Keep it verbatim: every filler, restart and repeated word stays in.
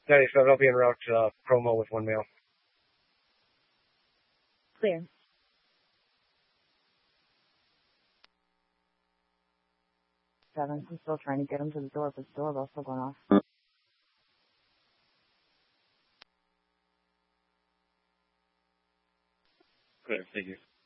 ninety-seven, I'll be en route to uh, promo with one mail. Clear. Seven. I'm still trying to get him to the door, but the doorbell's still going off. Clear, thank you.